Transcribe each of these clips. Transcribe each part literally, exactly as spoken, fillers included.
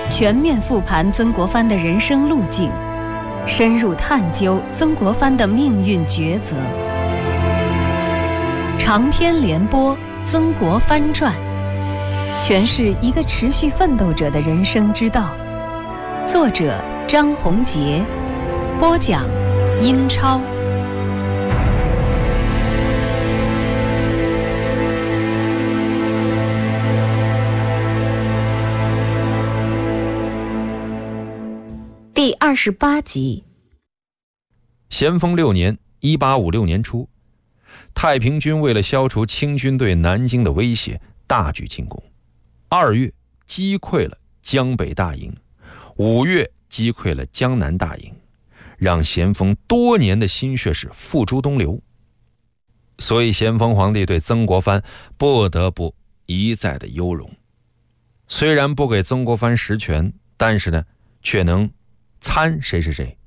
全面复盘曾国藩的人生路径，深入探究曾国藩的命运抉择。长篇连播《曾国藩传》，诠释一个持续奋斗者的人生之道。作者张宏杰，播讲英超。第二十八集。 咸丰六年一八五六年初，太平军为了消除清军对南京的威胁，大举进攻。二月击溃了江北大营，五月击溃了江南大营，让咸丰多年的心血是付诸东流。所以咸丰皇帝对曾国藩不得不一再的优容。虽然不给曾国藩实权，但是呢，却能参谁是谁。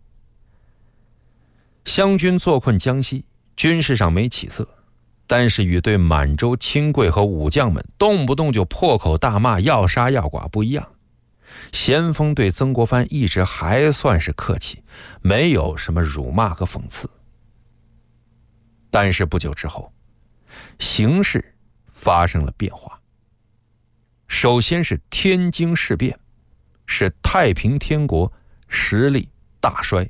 湘军坐困江西，军事上没起色，但是与对满洲亲贵和武将们动不动就破口大骂要杀要剐不一样，咸丰对曾国藩一直还算是客气，没有什么辱骂和讽刺。但是不久之后，形势发生了变化。首先是天津事变，使太平天国实力大衰。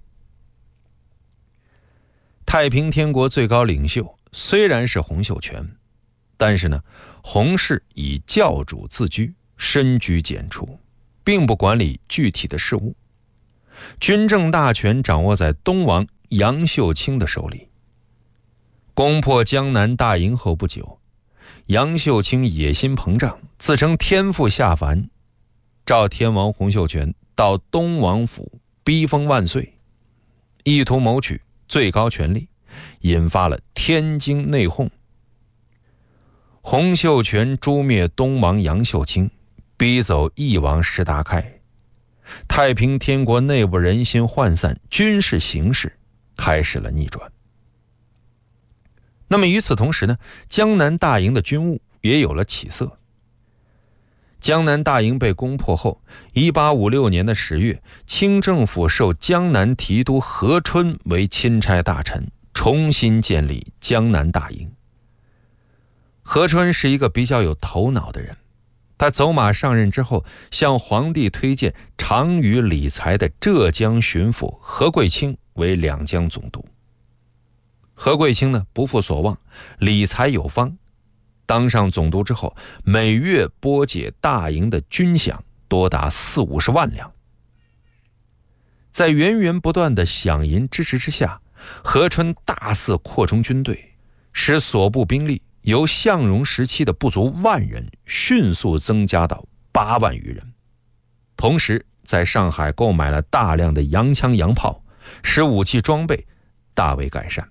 太平天国最高领袖虽然是洪秀全，但是呢，洪氏以教主自居，深居简出，并不管理具体的事务。军政大权掌握在东王杨秀清的手里。攻破江南大营后不久，杨秀清野心膨胀，自称天父下凡，召天王洪秀全到东王府逼封万岁，意图谋取最高权力，引发了天津内讧。洪秀全诛灭东王杨秀清，逼走义王石达开，太平天国内部人心涣散，军事形势开始了逆转。那么与此同时呢，江南大营的军务也有了起色。江南大营被攻破后，一八五六年的十月，清政府授江南提督何春为钦差大臣，重新建立江南大营。何春是一个比较有头脑的人，他走马上任之后，向皇帝推荐常于理财的浙江巡抚何贵清为两江总督。何贵清呢，不负所望，理财有方，当上总督之后，每月拨解大营的军饷多达四五十万两。在源源不断的饷银支持之下，何春大肆扩充军队，使所部兵力由向荣时期的不足万人迅速增加到八万余人。同时在上海购买了大量的洋枪洋炮，使武器装备大为改善。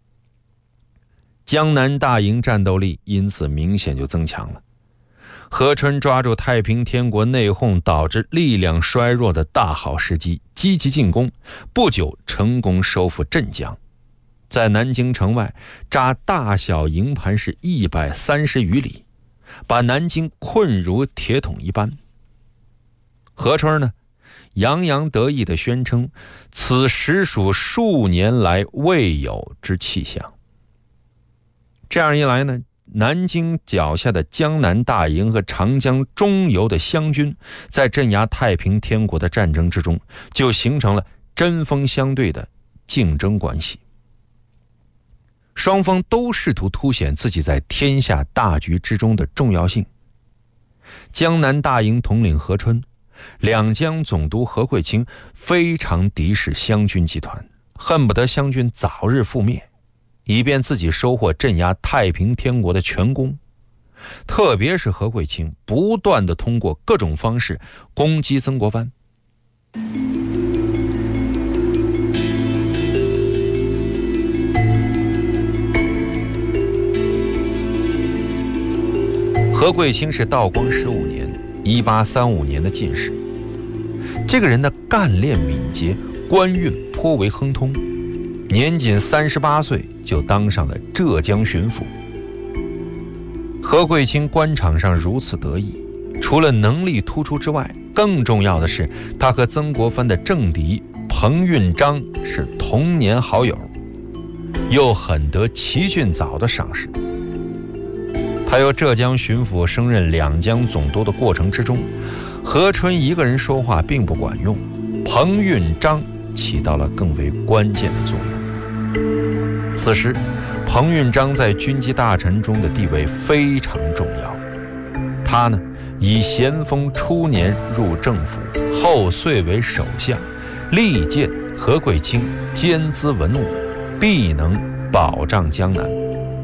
江南大营战斗力因此明显就增强了。何春抓住太平天国内讧导致力量衰弱的大好时机，积极进攻，不久成功收复镇江，在南京城外扎大小营盘是一百三十余里，把南京困如铁桶一般。何春呢，洋洋得意地宣称，此实属数年来未有之气象。这样一来呢，南京脚下的江南大营和长江中游的湘军，在镇压太平天国的战争之中，就形成了针锋相对的竞争关系。双方都试图凸显自己在天下大局之中的重要性。江南大营统领何春，两江总督何贵清非常敌视湘军集团，恨不得湘军早日覆灭，以便自己收获镇压太平天国的全功。特别是何贵清不断地通过各种方式攻击曾国藩。何贵清是道光十五年一八三五年的进士，这个人的干练敏捷，官运颇为亨通，年仅三十八岁就当上了浙江巡抚。何贵清官场上如此得意，除了能力突出之外， 更重要的是，他和曾国藩的政敌彭运章是童年好友，又很得齐俊藻的赏识。他由浙江巡抚升任两江总督的过程之中，何春一个人说话并不管用，彭运章起到了更为关键的作用。此时彭运章在军机大臣中的地位非常重要。他呢，以咸丰初年入政府，后遂为首相，力荐何贵卿兼资文武，必能保障江南。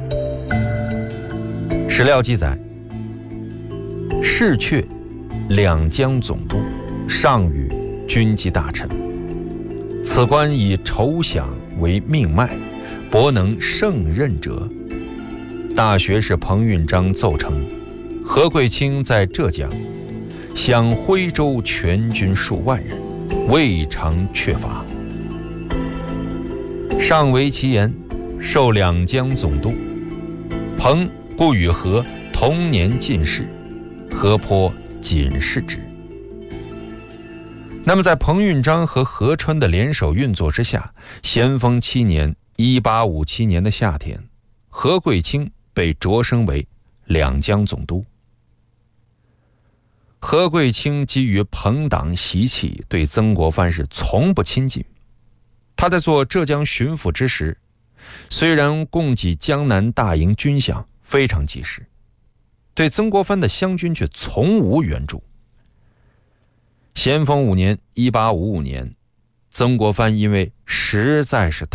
史料记载，侍阙两江总督，上与军机大臣。此官以筹饷为命脉，博能胜任者。大学士彭运章奏称，何贵卿在浙江，饷徽州全军数万人，未尝缺乏。上为其言，授两江总督。彭故与何同年进士，何颇仅是之。那么在彭运章和何春的联手运作之下，咸丰七年一八五七年的夏天，何贵卿被擢升为两江总督。何贵卿基于朋党习气，对曾国藩是从不亲近。他在做浙江巡抚之时，虽然供给江南大营军饷非常及时，对曾国藩的湘军却从无援助。咸丰五年一八五五年，曾国藩因为实在是